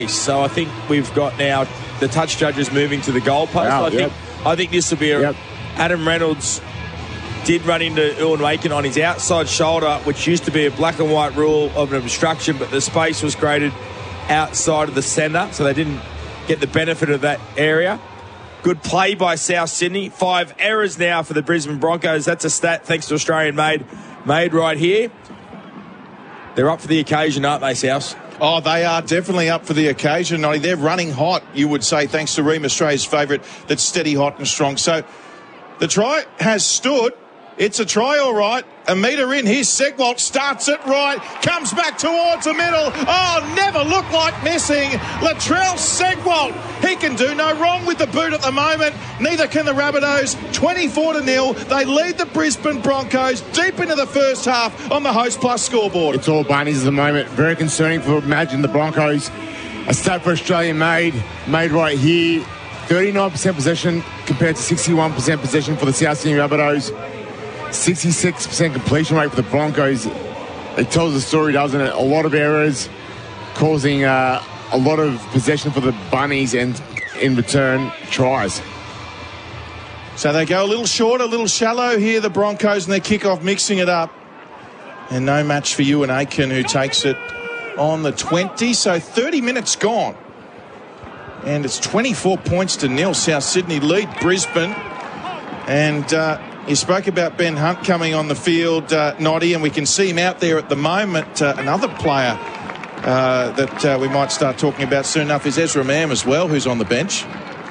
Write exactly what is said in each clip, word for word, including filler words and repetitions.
So I think we've got now the touch judges moving to the goalpost. Wow, I yep. think I think this will be a Yep. Adam Reynolds did run into Ewan Waken on his outside shoulder, which used to be a black and white rule of an obstruction, but the space was created outside of the centre, so they didn't get the benefit of that area. Good play by South Sydney. Five errors now for the Brisbane Broncos. That's a stat thanks to Australian made made right here. They're up for the occasion, aren't they, South? Oh, they are definitely up for the occasion, Noddy. They're running hot, you would say, thanks to Reem, Australia's favourite, that's steady, hot and strong. So the try has stood. It's a try, all right. A metre in. Here's Segwalt. Starts it right. Comes back towards the middle. Oh, never looked like missing. Latrell Segwalt. He can do no wrong with the boot at the moment. Neither can the Rabbitohs. twenty-four to nil. They lead the Brisbane Broncos deep into the first half on the Host Plus scoreboard. It's all bunnies at the moment. Very concerning for Imagine the Broncos. A stat for Australian made. Made right here. thirty-nine percent possession compared to sixty-one percent possession for the South Sydney Rabbitohs. sixty-six percent completion rate for the Broncos. It tells the story, doesn't it? A lot of errors causing uh, a lot of possession for the Bunnies and, in return, tries. So they go a little short, a little shallow here, the Broncos, and their kickoff mixing it up. And no match for Ewan Aiken, who takes it on the twenty. So thirty minutes gone. And it's twenty-four points to nil. South Sydney lead Brisbane. And uh, you spoke about Ben Hunt coming on the field, uh, Noddy, and we can see him out there at the moment. Uh, another player uh, that uh, we might start talking about soon enough is Ezra Mam as well, who's on the bench.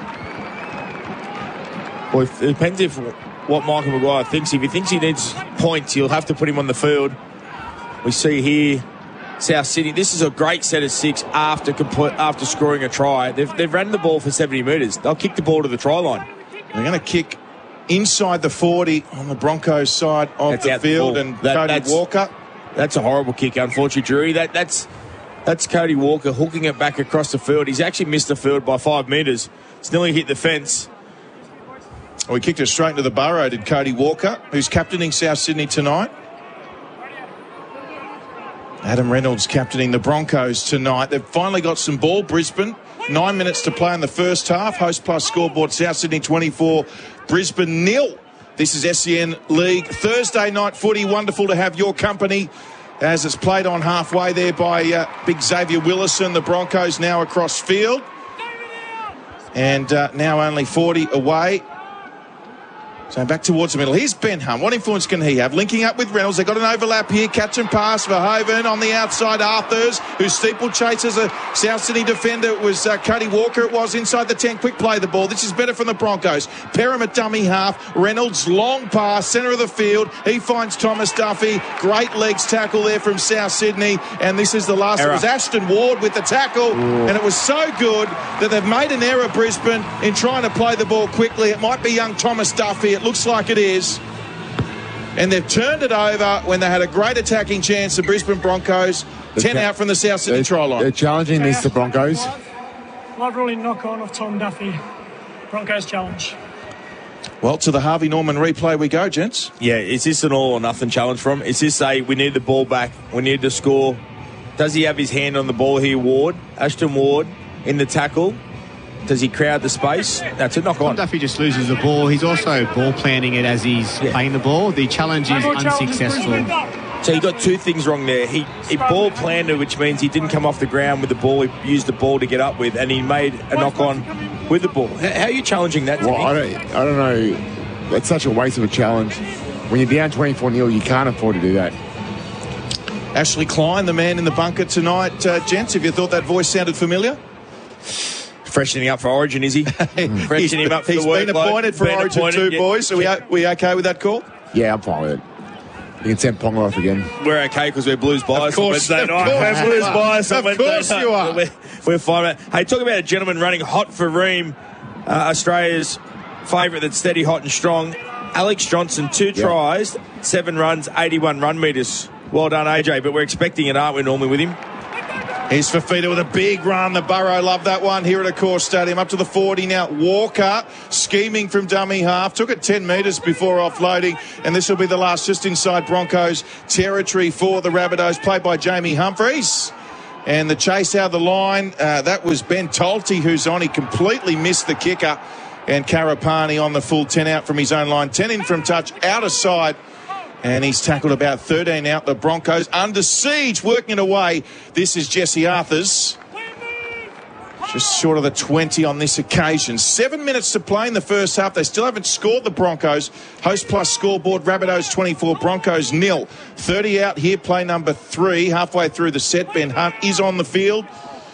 Well, it depends if what Michael Maguire thinks. If he thinks he needs points, he'll have to put him on the field. We see here South Sydney. This is a great set of six after complete, after scoring a try. They've, they've ran the ball for seventy metres. They'll kick the ball to the try line. They're going to kick inside the forty on the Broncos side of That's the out the field, ball. and That- Cody that's- Walker. That's a horrible kick, unfortunately, Drury. That, that's that's Cody Walker hooking it back across the field. He's actually missed the field by five metres. It's nearly hit the fence. Well, he kicked it straight into the burrow, did Cody Walker, who's captaining South Sydney tonight. Adam Reynolds captaining the Broncos tonight. They've finally got some ball, Brisbane. Nine minutes to play in the first half. Host Plus scoreboard, South Sydney twenty-four, Brisbane nil. This is S E N League Thursday night footy. Wonderful to have your company as it's played on halfway there by uh, big Xavier Willison. The Broncos now across field. And uh, now only forty away. So back towards the middle. Here's Ben Hunt. What influence can he have? Linking up with Reynolds. They've got an overlap here. Catch and pass for Hoven on the outside. Arthurs, who steeplechases a South Sydney defender. It was uh, Cody Walker. It was inside the ten. Quick play the ball. This is better from the Broncos. Perham at dummy half. Reynolds, long pass, centre of the field. He finds Thomas Duffy. Great legs tackle there from South Sydney. And this is the last. Error. It was Ashton Ward with the tackle. Ooh. And it was so good that they've made an error, Brisbane, in trying to play the ball quickly. It might be young Thomas Duffy. It looks like it is. And they've turned it over when they had a great attacking chance. The Brisbane Broncos, ten out from the South Sydney try line. They're challenging this, the Broncos. Live ruling knock on of Tom Duffy. Broncos challenge. Well, to the Harvey Norman replay we go, gents. Yeah, is this an all or nothing challenge from him? Is this a, we need the ball back, we need to score? Does he have his hand on the ball here, Ward? Ashton Ward in the tackle. Does he crowd the space? That's a knock on. Tom Duffy just loses the ball. He's also ball planning it as he's yeah. playing the ball. The challenge is unsuccessful. So he got two things wrong there. He, he ball planned it, which means he didn't come off the ground with the ball. He used the ball to get up with, and he made a knock on with the ball. How are you challenging that? Well, I don't, I don't know. That's such a waste of a challenge. When you're down twenty-four nil, you can't afford to do that. Ashley Klein, the man in the bunker tonight. Uh, gents, have you thought that voice sounded familiar? Freshening up for Origin, is he? Freshening him up for He's the workload. He's been appointed for been Origin appointed, too, yeah. boys. Are we, are we okay with that call? Yeah, I'm fine with it. You can send Ponga off again. We're okay because we're Blues bias on Wednesday of night. Course we're Blues bias on of Wednesday course night. you are. We're, we're fine. Hey, talk about a gentleman running hot for Reem. Uh, Australia's favourite that's steady, hot and strong. Alex Johnson, two yep. tries, seven runs, eighty-one run metres. Well done, A J, but we're expecting it, aren't we, normally, with him? Here's Fafita with a big run. The Burrow love that one here at Accor Stadium. Up to the forty now. Walker scheming from dummy half. Took it ten metres before offloading. And this will be the last just inside Broncos territory for the Rabbitohs. Played by Jamie Humphreys. And the chase out of the line, uh, that was Ben Tolte who's on. He completely missed the kicker. And Karapani on the full ten out from his own line. ten in from touch, out of side. And he's tackled about thirteen out. The Broncos under siege, working it away. This is Jesse Arthurs. Just short of the twenty on this occasion. Seven minutes to play in the first half. They still haven't scored, the Broncos. Host plus scoreboard, Rabbitohs twenty-four, Broncos nil. thirty out here, play number three. Halfway through the set, Ben Hunt is on the field.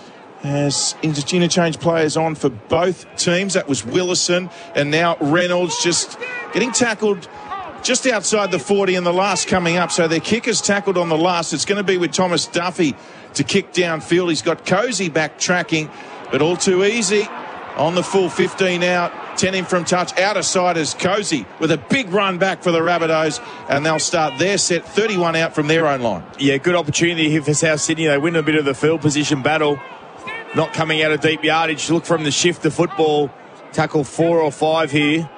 As interchange players on for both teams. That was Willison. And now Reynolds just getting tackled just outside the forty, and the last coming up. So their kicker's tackled on the last. It's going to be with Thomas Duffy to kick downfield. He's got Cozy back tracking, but all too easy on the full fifteen out. ten in from touch. Out of side is Cozy with a big run back for the Rabbitohs, and they'll start their set thirty-one out from their own line. Yeah, good opportunity here for South Sydney. They win a bit of the field position battle. Not coming out of deep yardage. Look from the shift the football. Tackle four or five here.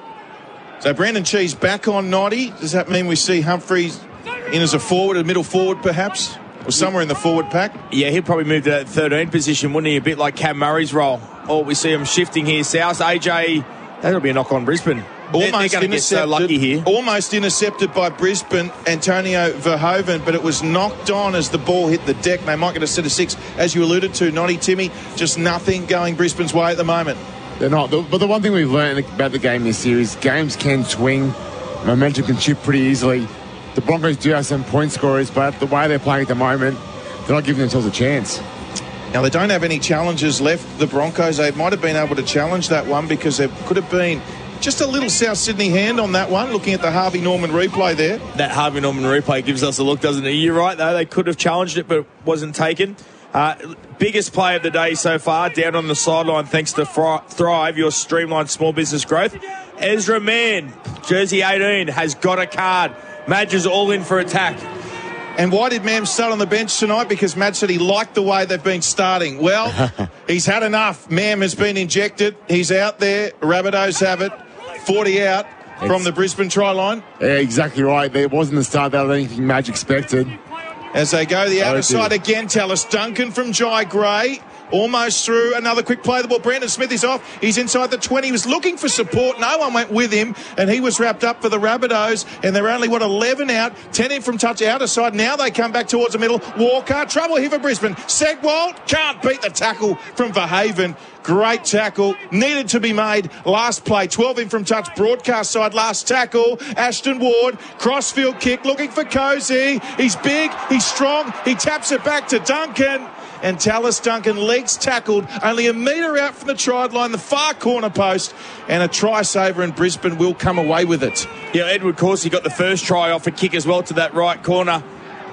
So Brandon Cheese back on Noddy. Does that mean we see Humphreys in as a forward, a middle forward perhaps? Or somewhere in the forward pack? Yeah, he'll probably move to that thirteen position, wouldn't he? A bit like Cam Murray's role. Oh, we see him shifting here. South, A J, that'll be a knock on Brisbane. Almost they're, they're intercepted. So lucky here. Almost intercepted by Brisbane, Antonio Verhoeven, but it was knocked on as the ball hit the deck. They might get a set of six, as you alluded to. Noddy, Timmy, just nothing going Brisbane's way at the moment. They're not. But the one thing we've learned about the game this series, games can swing. Momentum can shift pretty easily. The Broncos do have some point scorers, but the way they're playing at the moment, they're not giving themselves a chance. Now, they don't have any challenges left, the Broncos. They might have been able to challenge that one because there could have been just a little South Sydney hand on that one, looking at the Harvey Norman replay there. That Harvey Norman replay gives us a look, doesn't it? You're right, though. They could have challenged it, but it wasn't taken. Uh, biggest play of the day so far, down on the sideline, thanks to Thrive, your streamlined small business growth. Ezra Mann, jersey eighteen, has got a card. Madge is all in for attack. And why did Mam start on the bench tonight? Because Madge said he liked the way they've been starting. Well, he's had enough. Mam has been injected. He's out there. Rabbitohs have it. forty out from it's, the Brisbane try line. Yeah, exactly right. There wasn't the start that anything Madge expected. As they go the outer side again, Tallis Duncan from Jai Gray. Almost through. Another quick play. The ball. Brandon Smith is off. He's inside the twenty. He was looking for support. No one went with him, and he was wrapped up for the Rabbitohs. And they're only, what, eleven out. ten in from touch outer side. Now they come back towards the middle. Walker. Trouble here for Brisbane. Segwald can't beat the tackle from Verhaven. Great tackle. Needed to be made. Last play. twelve in from touch. Broadcast side. Last tackle. Ashton Ward. Crossfield kick. Looking for Cozy. He's big. He's strong. He taps it back to Duncan. And Tallis Duncan, legs tackled, only a metre out from the try line, the far corner post, and a try saver, and Brisbane will come away with it. Yeah, Edward Corsi got the first try off a kick as well to that right corner.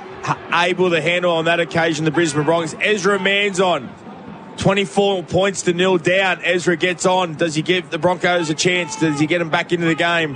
Able to handle on that occasion the Brisbane Broncos. Ezra Mann's on. twenty-four points to nil down. Ezra gets on. Does he give the Broncos a chance? Does he get them back into the game?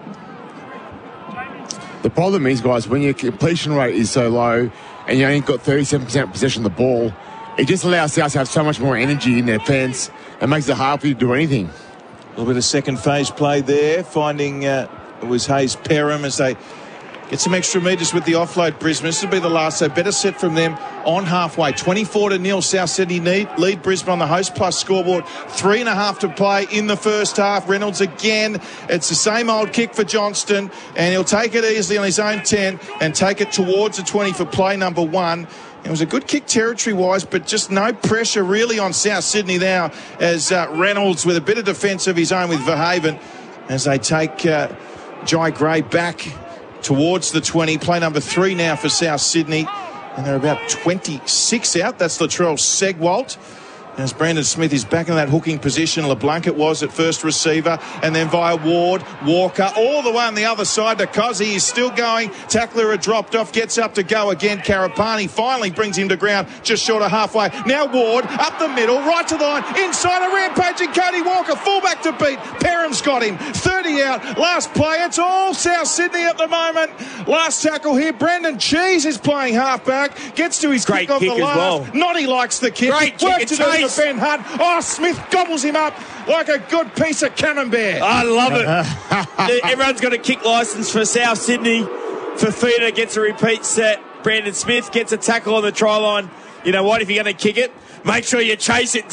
The problem is, guys, when your completion rate is so low and you only got thirty-seven percent possession of the ball, it just allows South to have so much more energy in their fence and makes it hard for you to do anything. A little bit of second phase play there, finding uh, it was Hayes Perham as they get some extra metres with the offload. Brisbane, this will be the last, so better set from them on halfway. twenty-four to nil, South Sydney lead, lead Brisbane on the Host Plus scoreboard. Three and a half to play in the first half. Reynolds again. It's the same old kick for Johnston, and he'll take it easily on his own ten and take it towards the twenty for play number one. It was a good kick territory-wise, but just no pressure really on South Sydney now as uh, Reynolds with a bit of defence of his own with Verhaven as they take uh, Jai Gray back towards the twenty. Play number three now for South Sydney. And they're about twenty-six out. That's Latrell Segwalt. As Brandon Smith is back in that hooking position, LeBlanc it was at first receiver, and then via Ward, Walker, all the way on the other side to Cozy. He's still going. Tackler had dropped off, gets up to go again. Karapani finally brings him to ground just short of halfway. Now Ward, up the middle, right to the line, inside a rampaging Cody Walker, fullback to beat. Perham's got him. thirty out, last play. It's all South Sydney at the moment. Last tackle here. Brandon Cheese is playing halfback, gets to his Great kick off kick the as last. well. Noddy likes the kick. Great Work kick to and do for Ben Hunt. Oh, Smith gobbles him up like a good piece of camembert. I love it. Everyone's got a kick licence for South Sydney. Fafita gets a repeat set. Brandon Smith gets a tackle on the try line. you know what? If you're going to kick it, make sure you chase it